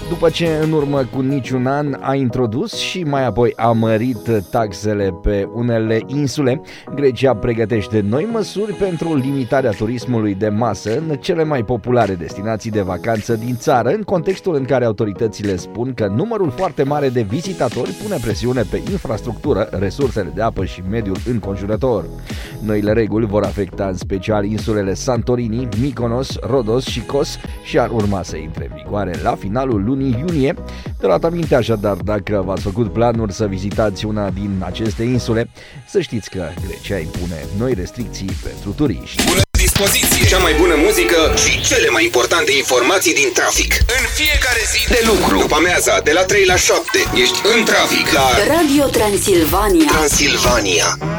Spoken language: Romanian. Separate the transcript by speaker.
Speaker 1: După ce în urmă cu niciun an a introdus și mai apoi a mărit taxele pe unele insule, Grecia pregătește noi măsuri pentru limitarea turismului de masă în cele mai populare destinații de vacanță din țară, în contextul în care autoritățile spun că numărul foarte mare de vizitatori pune presiune pe infrastructură, resursele de apă și mediul înconjurător. Noile reguli vor afecta în special insulele Santorini, Mykonos, Rhodos și Kos și ar urma să intre în vigoare la finalul lunii iunie. Luați aminte așadar, dacă v-ați făcut planuri să vizitați una din aceste insule, să știți că Grecia impune noi restricții pentru turiști.
Speaker 2: Bună dispoziție! Cea mai bună muzică și cele mai importante informații din trafic. În fiecare zi de lucru. După amiaza, de la 3 la 7, ești în trafic la
Speaker 3: Radio Transilvania.
Speaker 2: Transilvania.